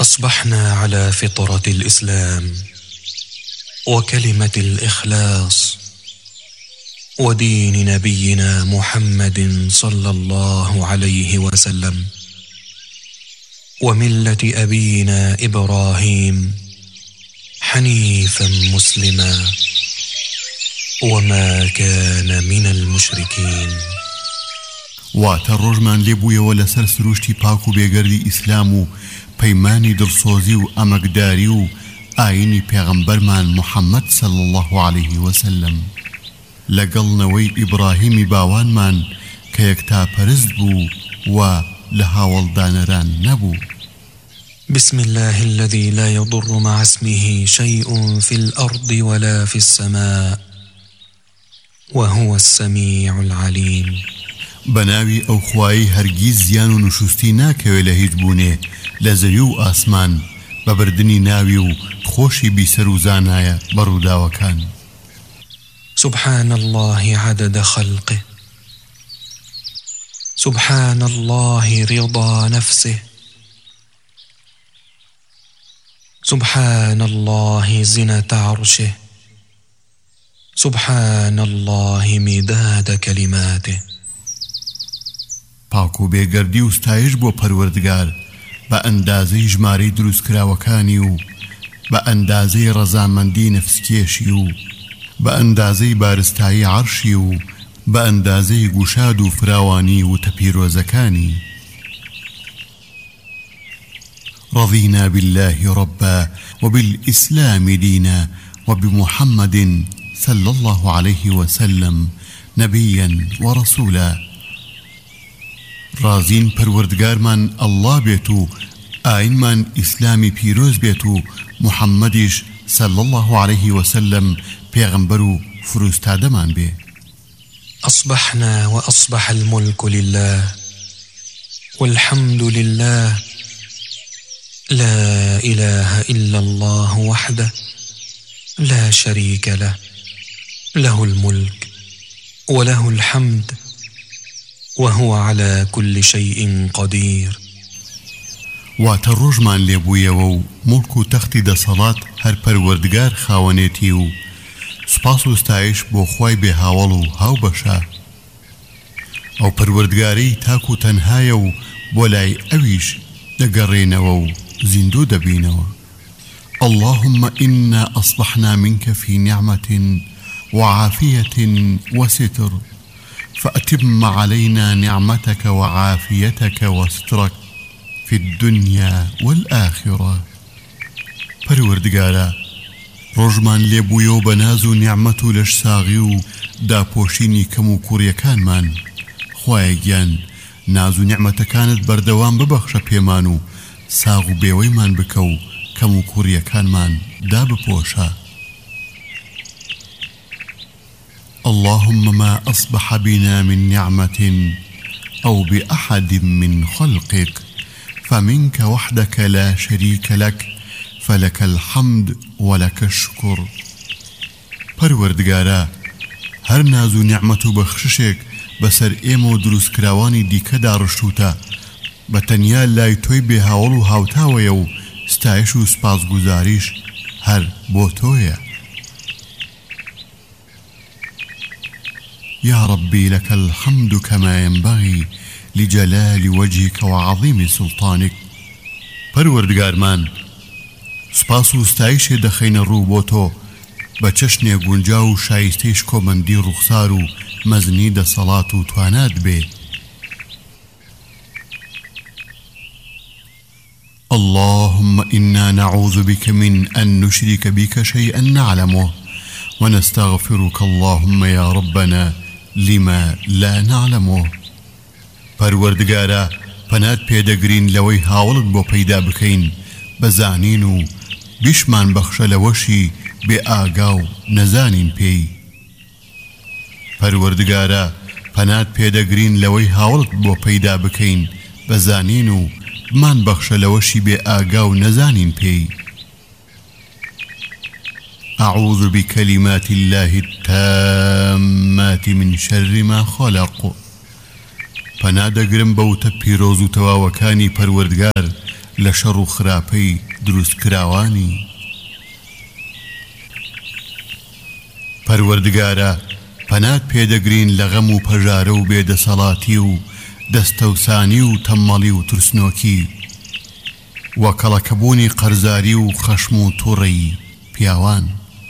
أصبحنا على فطرة الإسلام وكلمة الإخلاص ودين نبينا محمد صلى الله عليه وسلم وملة أبينا إبراهيم حنيفا مسلما وما كان من المشركين. واتە ڕۆژمان لێبوویەوە لەسەر سروشتی پاک و بێگەردی ئیسلام و پەیمانی دڵسۆزی و ئەمەکداری و ئاینی پێغەمبەرمان محەممەد صلی الله عليه وسلم لەگەڵنەوەی ئیبراهیمی باوانمان کە یەکتاپەرست بوو و لە هاوڵدانەران نەبوو. بسم الله الذي لا يضر مع اسمه شيء في الأرض ولا في السماء وهو السميع العليم. بەناوی ئەو خوایی هەرگیز زیان و نوشوستی ناکەوێت لە هیچ بوونێ لە زەوی و ئاسمان بە بردنی ناوی و خۆشی بیسەر و زانایە بەڕووداوەکان. سبحان الله عدد خلقه سبحان الله رضا نفسه سبحان الله زنة عرشه سبحان الله مداد كلماته. پاک و بێگەردی و ستایش بۆ پەروەردگار بە ئەندازەی ژمارەی دروستکراوەکانی و بە ئەندازەی ڕەزامەندی نەفسکێشی و بە ئەندازەی بارستایی عەرشی و بە ئەندازەی گوشاد و فراوانی و تەپیرۆزەکانی. رضينا بالله ربا وبالإسلام دينا وبمحمد صلى الله عليه وسلم نبيا ورسولا. رازين پروردگارمان الله بيتو آئینمان اسلامی پیروز بيتو محمدش صلى الله عليه وسلم پیغمبرو فرستادمان بي. أصبحنا وأصبح الملك لله والحمد لله لا إله إلا الله وحده لا شريك له له الملك وله الحمد وهو على كل شيء قدير. واتە ڕۆژمان لێبوویەوە و مڵک و تەختی دەسەڵات هەر پەروەردگار خاوەنێتی و سوپاس و ستایش بۆ خوای بێهاوڵ و هاوبەشە. ئەو پەروەردگارەی تاک و تەنهایە و بۆ لای ئەویش دەگەڕێنەوە و زیندوو دەبینەوە. اللهم إنا أصبحنا منك في نعمة وعافية وستر فأتم علينا نعمتك وعافيتك وسترك في الدنيا والآخرة. پەروەردگارە ڕۆژمان لێبوویەوە بە ناز و نیعمەت و لەش ساغی و داپۆشینی کەم و کوڕیەکانمان. خوایە گیان ناز و نیعمەتەکانت بەردەوام ببەخشە پێمان و ساغ و بێوەیمان بکە و کەم و کوڕیەکانمان دابپۆشە. اللهم ما أصبح بنا من نعمة أو بأحد من خلقك فمنك وحدك لا شريك لك فلك الحمد ولك الشكر. پەروەردگارە هەر ناز و نیعمەت و بەخششێک بەسەر ئێمە و دروستکراوانی دیکەدا ڕشتوتە بە تەنیا لای تۆی بێهاوڵ و هاوتاوەیە و ستایش و سپاسگوزاریش هەر بۆ تۆیە. يا ربي لك الحمد كما ينبغي لجلال وجهك وعظيم سلطانك. پەروەردگارمان سپاس و ستایشێ دەخەینە ڕوو بۆ تۆ بە چەشنێ گونجا و شایستەیش کۆمەندی ڕوخسار و مەزنی دەسەڵات و توانات بێ. اللهم إنا نعوذ بك من أن نشرك بك شيئا نعلمه ونستغفرك اللهم يا ربنا لما لا نعلمه. پەروەردگارە پەنات پێدەگرین لەوەی هاوڵت بۆ پەیدا بکەین بەزانین و بیشمان بەخشە لەوەشی بێ ئاگا و نەزانین پێی. پەروەردگارە پەنات پێدەگرین لەوەی هاوڵت بۆ پەیدا بکەین بەزانین و بمان بەخشە لەوەشی بێ ئاگا و نەزانین پێی. أعوذ بكلمات الله التامات من شر ما خلق. پەنادەگرم بەوتە پیرۆز و تەواوەکانی پەروەردگار لشر و خراپەی دروستکراوانی. پەروەردگارە پەنات پێدەگرین لە غەم و پەژارە و بێدەسەڵاتی و دەستەوسانی و تەممەڵی و ترسنۆکی وە کەڵەکەبوونی قەرزاری و خەشم و تووڕەی پیاوان.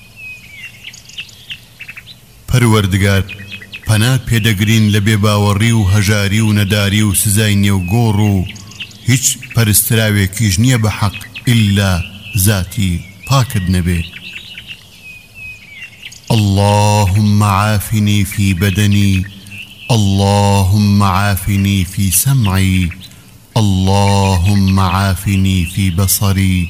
پەروەردگار پەنات پێدەگرین لە بێباوەڕی و هەژاری و نەداری و سزای نێوگۆڕ و هیچ پەرستراوێکیش نییە بە حەق ئیلا ذاتی پاکت نەبێ. اللهم عافني في بدني، اللهم عافني في سمعي، اللهم عافني في بصري،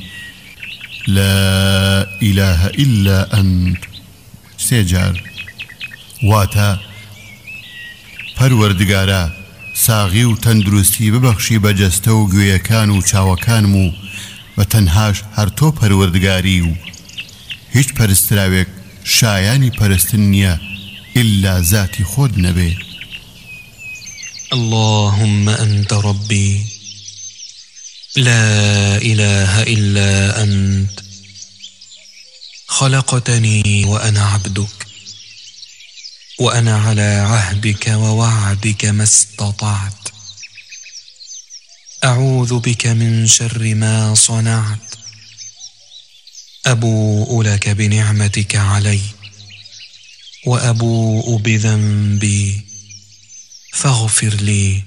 لا إله إلا أنت. سێجار واتە پەروەردگارە ساغی و تەندروستی ببەخشی بەجەستە و گوێیەکان و چاوەکانم و بە تەنهاش هەر تۆ پەروەردگاری و هیچ پەرستراوێک شایانی پەرستن نییە ئیلا ذاتی خۆت نەبێ. اللهم أنت ربي لا إله إلا أنت، خلقتني وأنا عبدك، وأنا على عهدك ووعدك ما استطعت، أعوذ بك من شر ما صنعت، أبوء لك بنعمتك علي وأبوء بذنبي فاغفر لي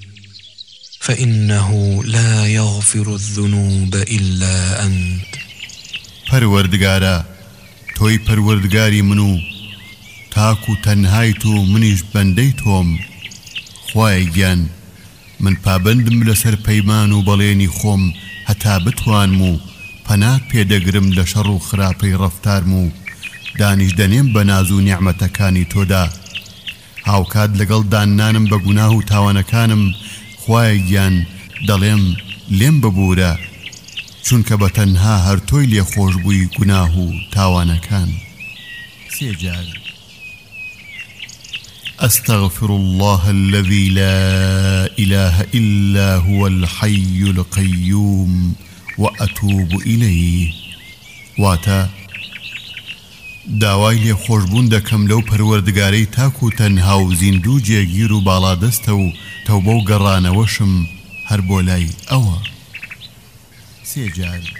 فإنه لا يغفر الذنوب إلا أنت. پەروەردگارە تۆی پەروەردگاری من و تاکو تەنهای تۆ منیش بەندەی تۆم. خوای گیان من پابندم لەسەر پەیمان و بەڵێنی خۆم هەتا بتوانم و پەنات پێدەگرم لە شەڕ و خراپەی ڕەفتارم و دانیش دەنێم بە ناز و نیعمەتەکانی تۆدا. هاوکات لەگەڵ دانانم بە گوناه و تاوانەکانم خوای گیان دەڵێم لێم ببوورە، چونکە بە تەنها هەر تۆی لێ خۆش بووی گوناه و تاوانەکان. سێجار أستغفر الله الذي لا إله إلا هو الحي القيوم وأتوب إليه. واتا داوای لێ خۆشبوون دەکەم لەو پەروەردگارەی تاک و تەنها و زیندوو جێگیر و باڵادەستە و تەوبە و گەڕانەوەشم هەر بۆ لای ئەوە. سێجار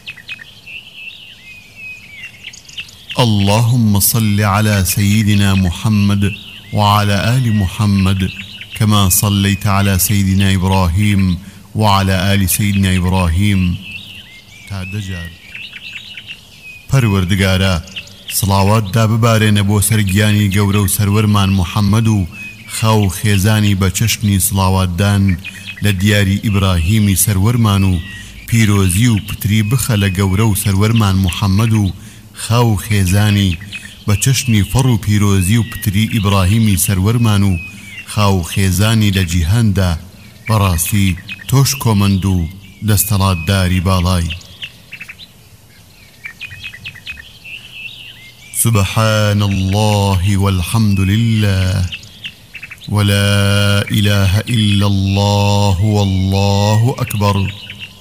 اللهم صل على سيدنا محمد وعلى آل محمد كما صليت على سيدنا إبراهيم وعلى آل سيدنا إبراهيم. تعدجار پەروەردگارە سڵاوات دا ببارێنە بۆ سەرگیانی گەورە و سەروەرمان محەممەد و خاو خێزانی بە چەشنی سڵاواتدان لە دیاری ئیبراهیمی سەروەرمان و پیرۆزی و پتری بخە لە گەورە و سەروەرمان محەممەد و خاو خێزانی بە چەشنی فەڕ و پیرۆزی و پتری ئیبراهیمی سەروەرمان و خاو خێزانی لە جیهاندا. بەڕاستی تۆش کۆمەند و دەستەڵاتداری باڵای. سبحان الله والحمد لله ولا إله إلا الله والله أكبر.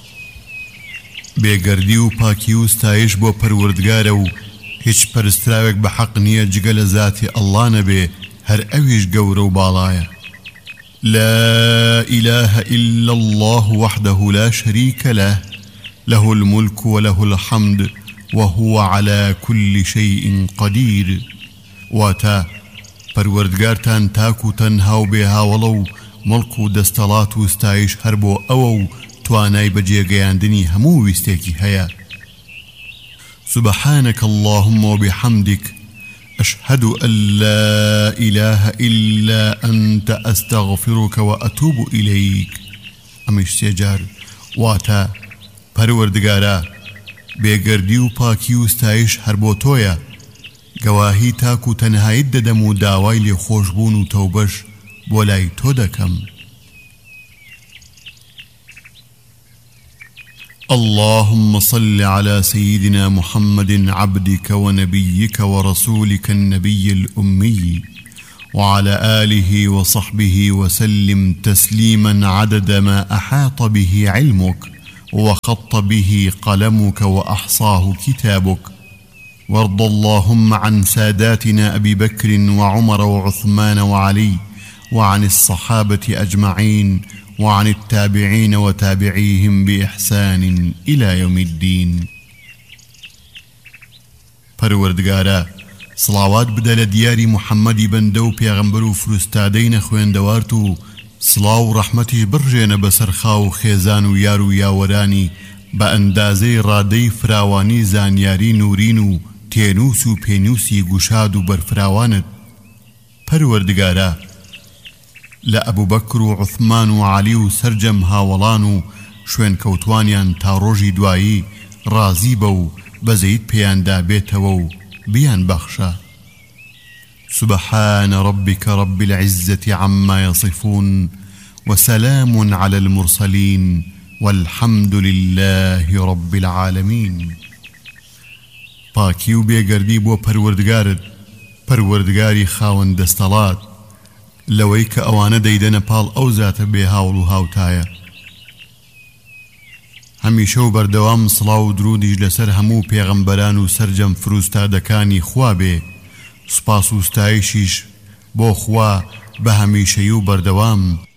بێگەردی و پاکی و ستایش بۆ پەروەردگارە و هیچ پەرستراوێک بە حەق نییە جگە لە ذاتی ئەڵڵا نەبێ هەر ئەویش گەورە و باڵایە. لا إله إلا الله وحده لا شريك له، له الملك وله الحمد وهو على كل شيء قدير. واتا پەروەردگارتان تاک و تەنها و بێهاوەڵە و مڵک و دەستەڵات و ستایش هەر بۆ ئەوە و توانای بەجێگەیاندنی هەموو ویستێکی هەیە. سبحانك اللهم وبحمدك أشهد أن لا إله إلا أنت أستغفرك وأتوب إليك. ئەمەش سێجار واتە پەروەردگارە بێگەردی و پاکی و ستایش هەر بۆ تۆیە. گەواهی تاک و تەنهایت دەدەم و داوای لێ خۆشبوون و تەوبەش بۆ لای تۆ دەکەم. اللهم صل على سيدنا محمد عبدك ونبيك ورسولك النبي الأمي وعلى آله وصحبه وسلم تسليما عدد ما أحاط به علمك وخط به قلمك وأحصاه كتابك. وارض اللهم عن ساداتنا أبي بكر وعمر وعثمان وعلي، وعن الصحابة أجمعين، وعن التابعين وتابعيهم بإحسان إلى يوم الدين. پەروەردگارە سڵاوات بدە لە دیاری محەممەدی بەندە و پێغەمبەر و فرستادەی نەخوێندەوارت و سڵاو و ڕەحمەتیش بڕژێنە بەسەر خاو و خێزان و یار و یاوەرانی بە ئەندازەی ڕادەی فراوانی زانیاری نورین و تێنووس و پێنووسی گوشاد و بەرفراوانت. پەروەردگارە لە ئەبوبەکر و عوثمان و عەلی و سەرجەم هاوڵان و شوێن کەوتوانیان تا ڕۆژی دوایی ڕازی بە و بەزەیت پێیاندا بێتەوە و بیان بەخشە. سبحان ربك رب العزة عما يصفون وسلام على المرسلين والحمد لله رب العالمين. پاکی و بێگەردی بۆ پەروەردگارت، پەروەردگاری خاوەن دەستەڵات، لەوەی کە ئەوانە دەیدەنە پاڵ ئەو زاتە بێ هاوڵ و هاوتایە. هەمیشە و بەردەوام سڵاو و درودیش لەسەر هەموو پێغەمبەران و سەرجەم فروستادەکانی خوا بێ. سوپاس و ستایشیش بۆ خوا بە هەمیشەیی و بەردەوام.